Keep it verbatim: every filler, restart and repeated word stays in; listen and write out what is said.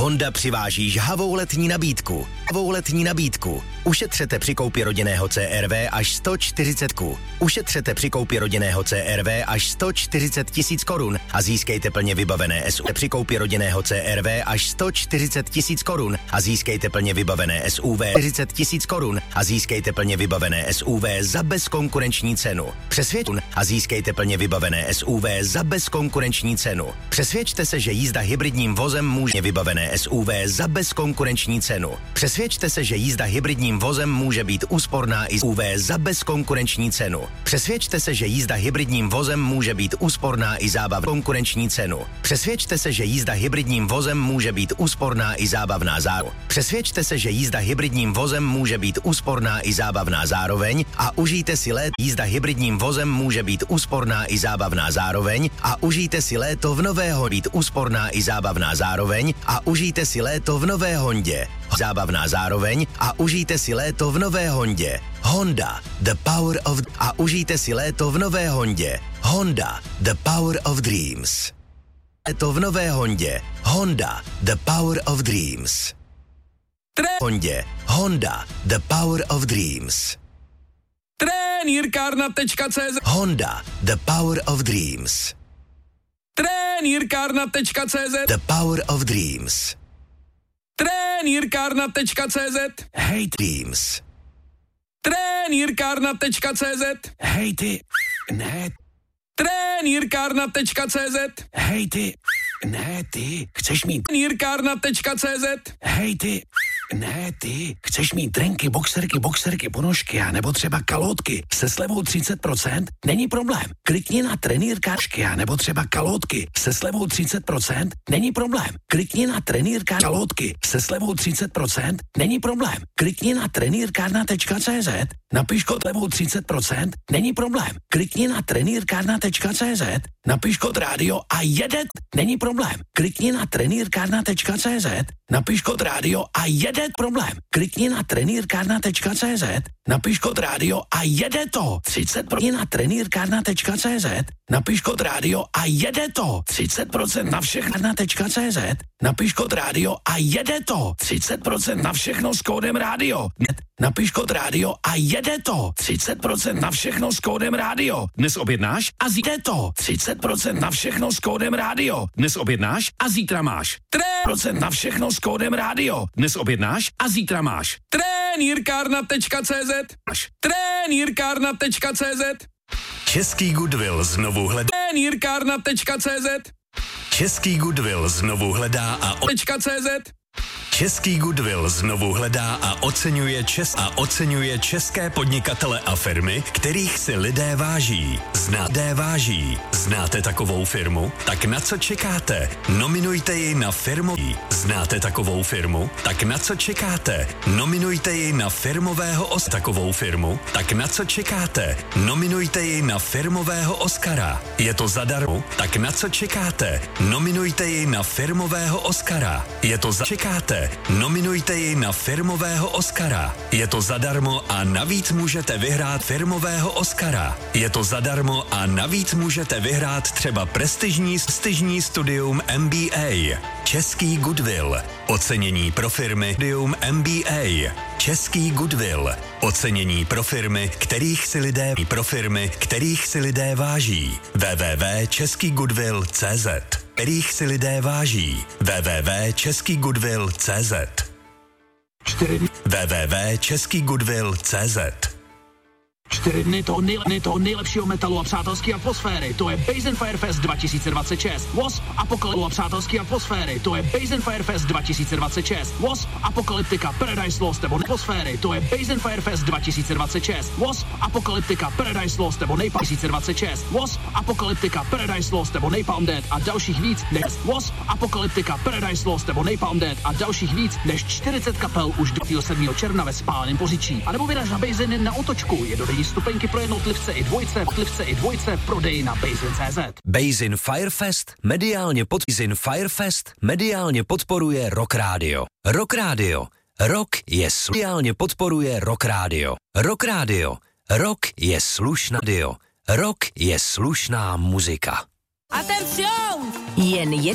Honda přiváží žhavou letní nabídku. Žhavou letní nabídku. Ušetřete při koupi rodinného C R V až sto čtyřicet ku. Ušetřete při koupi rodinného C R V až sto čtyřicet tisíc korun a získejte plně vybavené S U V. Při koupi rodinného C R V až sto čtyřicet tisíc korun a získejte plně vybavené S U V čtyřicet tisíc korun a získejte plně vybavené S U V za bezkonkurenční cenu. Přesvědčte a získejte plně vybavené S U V za bezkonkurenční cenu. Přesvědčte se, že jízda hybridním vozem může vybavené S U V za bezkonkurenční cenu. Přesvědčte se, že jízda hybridním vozem může být úsporná i S U V za bezkonkurenční cenu. Přesvědčte se, že jízda hybridním vozem může být úsporná i zábavná konkurenční cenu. Přesvědčte se, že jízda hybridním vozem může být úsporná i zábavná zároveň. Přesvědčte se, že jízda hybridním vozem může být úsporná i zábavná zároveň a užijte si léto. Jízda hybridním vozem může být úsporná i zábavná zároveň a užijte si léto v nové Hondě. Být úsporná i zábavná zároveň a užijte si léto v nové Hondě. Zábavná zároveň a užijte si léto v nové Hondě. Honda, the power of... A užijte si léto v nové Hondě. Honda, the power of dreams. Léto v nové Hondě. Honda, the power of dreams. Hondě. Honda, the power of dreams. Trenýrkárna tečka cé zet Honda, the power of dreams. Trenýrkárna tečka cé zet The power of dreams. Trenýrkárna tečka cé zet Hej dreams. Trenýrkárna tečka cé zet Hej ty. Ne. Trenýrkárna tečka cé zet Hej ty. Ne ty. Chceš mít. Trenýrkárna tečka cé zet Hej ty. Ne, ty. Chceš mít trenky, boxerky, boxerky, ponožky a nebo třeba kalotky se slevou třicet procent? Není problém. Klikni na trenýrkářky a nebo třeba kalotky se slevou třicet procent? Není problém. Klikni na trenýrkář kalotky se slevou třicet procent? Není problém. Klikni na trenýrkárna tečka cé zet, napiš kód slevou třicet procent? Není problém. Klikni na trenýrkárna tečka cé zet, napiš kód rádio a jedet. Není problém. Klikni na trenýrkárna tečka cé zet, napiš kód rádio a jede problém. Klikni na trenýrkárna tečka cé zet, napiš kód rádio a jede to. třicet procent na trenýrkárna tečka cé zet, napiš kód rádio a jede to. třicet procent na všechno tečka cé zet, napiš kód rádio a jede to. třicet procent na všechno s kódem rádio. Napiš kód rádio a jede to. třicet procent na všechno s kódem rádio. Dnes objednáš a zítra to. třicet procent na všechno s kódem rádio. Dnes objednáš a zítra máš. třicet procent na všechno s kódem rádio. Dnes objednáš a zítra máš. Trenýrkárna tečka cé zet Trenýrkárna tečka cé zet Český Goodwill znovu hledá. Trenýrkárna tečka cé zet Český Goodwill znovu hledá a o... .cz Český Goodwill znovu hledá a oceňuje čes a oceňuje české podnikatele a firmy, kterých si lidé váží. Znáte váží. Znáte takovou firmu? Tak na co čekáte? Nominujte ji na firmu. Znáte takovou firmu? Tak na co čekáte? Nominujte ji na firmového os. Takovou firmu? Tak na co čekáte? Nominujte ji na firmového Oscara. Je to zadarmo? Tak na co čekáte? Nominujte ji na firmového Oscara. Je to za... Čekáte? Nominujte ji na firmového Oscara. Je to zadarmo a navíc můžete vyhrát firmového Oscara. Je to zadarmo a navíc můžete vyhrát třeba prestižní, prestižní studium M B A. Český Goodwill. Ocenění pro firmy studium M B A. Český Goodwill. Ocenění pro firmy, kterých si lidé pro firmy, kterých si lidé váží. w w w tečka český goodwill tečka cé zet. Kterých si lidé váží. w w w tečka český goodwill tečka cé zet. w w w tečka český goodwill tečka cé zet. Čtyři dny toho, nejle, toho nejlepšího metalu a přátelské atmosféry. To je Basin Fire Fest dva tisíce dvacet šest. Wasp, Apokalyptika a přátelské atmosféry. To je Basin Fire Fest dva tisíce dvacet šest. Wasp, Apokalyptika, Paradise Lost nebo atmosféry. To je Basin Fire Fest dva tisíce dvacet šest. Wasp, Apokalyptika, Paradise Lost nebo Napalm dva tisíce dvacet šest. Wasp, Apokalyptika, Paradise Lost nebo Napalm Death a dalších víc než Wasp, Apokalyptika, Paradise Lost nebo Napalm Death a dalších víc než čtyřicet kapel už dvacátého sedmého června ve Spáleném Poříčí. A nebo vyraž na Basin na otočku. Je dodejší stupenky pro jednotlivce i dvojce, tlivce i dvojce, prodej na Basin tečka cé zet. Basin Firefest mediálně pod Basin Firefest mediálně podporuje Rock Radio. Rock Radio. Rock je mediálně podporuje Rock Radio. Rock Radio. Rock je slušná dio. Rock je slušná muzika. Atención! Jen